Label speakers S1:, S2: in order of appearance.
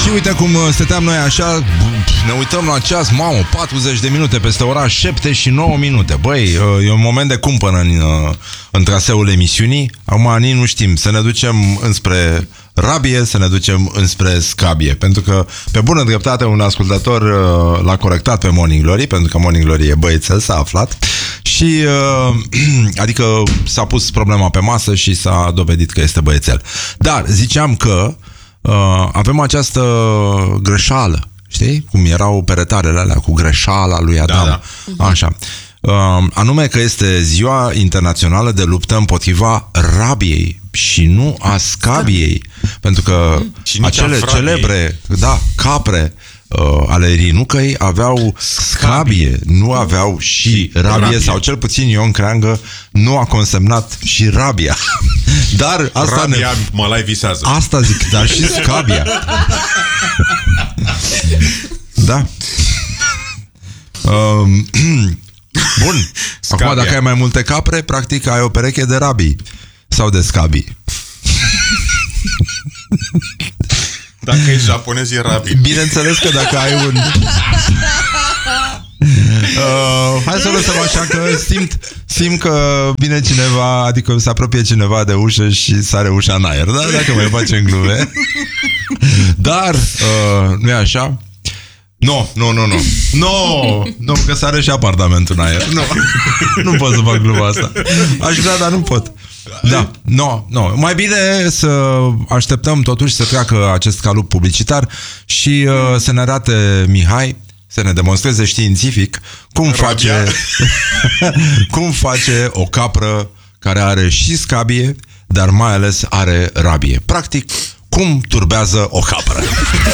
S1: Și uite cum stăteam noi așa, ne uităm la ceas, mamă, 40 de minute peste ora 7 și 9 minute. Băi, e un moment de cumpănă în traseul emisiunii. Acum nici nu știm, să ne ducem înspre rabie, să ne ducem înspre scabie. Pentru că, pe bună dreptate, un ascultător l-a corectat pe Morning Glory, pentru că Morning Glory e băiețel, s-a aflat. Și, adică s-a pus problema pe masă și s-a dovedit că este băiețel. Dar ziceam că avem această greșeală, știi? Cum erau peretarele alea cu greșeala lui Adam. Da. Așa. Anume că este ziua internațională de luptă împotriva rabiei și nu a scabiei. Pentru că acele celebre, capre ale Rinucăi aveau scabie, nu aveau și rabie, sau cel puțin Ion Creangă nu a consemnat și rabia. Dar asta
S2: rabia Mălai visează.
S1: Asta zic, dar și scabia. Da. Bun. Scabia. Acum, dacă ai mai multe capre, practic ai o pereche de rabii sau de scabii.
S2: Dacă e japonez, e rabii.
S1: Bineînțeles că dacă ai un... hai să lăsăm așa că simt că vine cineva, adică se apropie cineva de ușă și sare ușa în aer, da? Dacă mai facem glume. Dar, nu e așa? Nu, că sare și apartamentul în aer. Nu pot să fac gluma asta. Aș vrea, dar nu pot. Da, mai bine să așteptăm totuși să treacă acest calup publicitar și să ne arate Mihai, să ne demonstreze științific cum face o capră care are și scabie, dar mai ales are rabie. Practic, cum turbează o capră.